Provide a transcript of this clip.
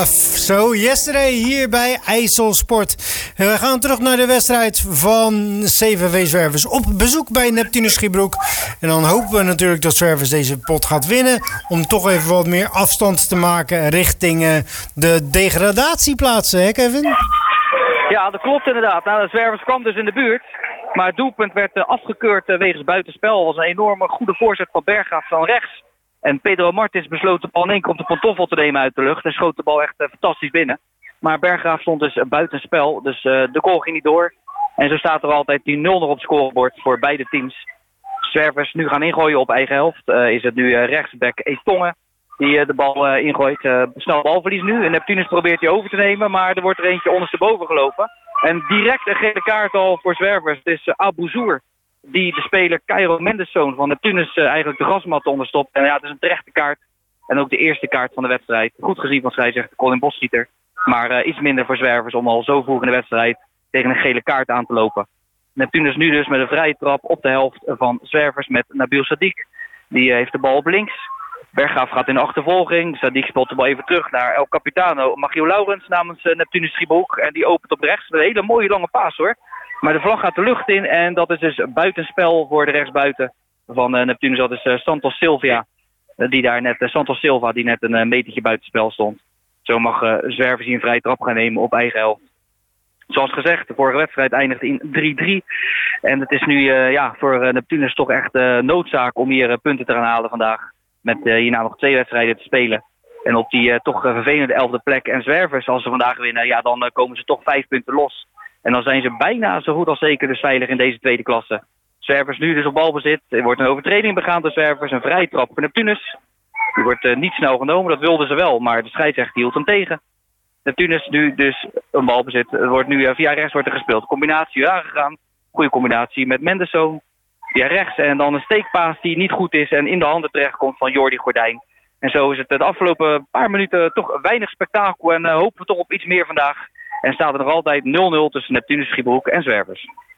So yesterday hier bij IJsselsport. We gaan terug naar de wedstrijd van CVV Zwervers. Op bezoek bij Neptunus Schiebroek. En dan hopen we natuurlijk dat Zwervers deze pot gaat winnen. Om toch even wat meer afstand te maken richting de degradatieplaatsen, hè Kevin? Ja, dat klopt inderdaad. Nou, de Zwervers kwam dus in de buurt. Maar het doelpunt werd afgekeurd wegens buitenspel. Het was een enorme goede voorzet van Berggraaf van rechts. En Pedro Martins besloot de bal in één keer op de pantoffel te nemen uit de lucht. En schoot de bal echt fantastisch binnen. Maar Berggraaf stond dus buitenspel. Dus de goal ging niet door. En zo staat er altijd 10-0 nog op het scorebord voor beide teams. Zwervers nu gaan ingooien op eigen helft. Is het nu rechtsback Etongen die de bal ingooit. Snel balverlies nu. En Neptunus probeert hij over te nemen. Maar er wordt er eentje ondersteboven gelopen. En direct een gele kaart al voor Zwervers. Het is Abouzour die de speler Cairo Mendelssohn van Neptunus eigenlijk de grasmat onderstopt. En ja, het is een terechte kaart. En ook de eerste kaart van de wedstrijd. Goed gezien van scheidsrechter Colin Bosschieter. Maar iets minder voor Zwervers om al zo vroeg in de wedstrijd tegen een gele kaart aan te lopen. Neptunus nu dus met een vrije trap op de helft van Zwervers met Nabil Sadiq. Die heeft de bal op links. Berggraaf gaat in de achtervolging. Sadiq speelt de bal even terug naar El Capitano Machiel Laurens namens Neptunus Schiebroek. En die opent op rechts met een hele mooie lange paas hoor. Maar de vlag gaat de lucht in en dat is dus buitenspel voor de rechtsbuiten van Neptunus. Dat is Santos Silva die net een metertje buitenspel stond. Zo mag Zwervers hier een vrije trap gaan nemen op eigen helft. Zoals gezegd, de vorige wedstrijd eindigde in 3-3. En het is nu voor Neptunus toch echt noodzaak om hier punten te gaan halen vandaag. Met hierna nog 2 wedstrijden te spelen. En op die toch vervelende 11e plek. En Zwervers, als ze vandaag winnen, ja, dan komen ze toch 5 punten los. En dan zijn ze bijna zo goed als zeker dus veilig in deze tweede klasse. Zwervers nu dus op balbezit. Er wordt een overtreding begaan door Zwervers. Een vrije trap voor Neptunus. Die wordt niet snel genomen, dat wilden ze wel. Maar de scheidsrechter hield hem tegen. Neptunus nu dus een balbezit. Er wordt nu via rechts wordt er gespeeld. Combinatie aangegaan. Goede combinatie met Mendelssohn. Via rechts en dan een steekpaas die niet goed is en in de handen terechtkomt van Jordi Gordijn. En zo is het de afgelopen paar minuten toch weinig spektakel en hopen we toch op iets meer vandaag. En staat er nog altijd 0-0 tussen Neptunus Schiebroek en Zwervers.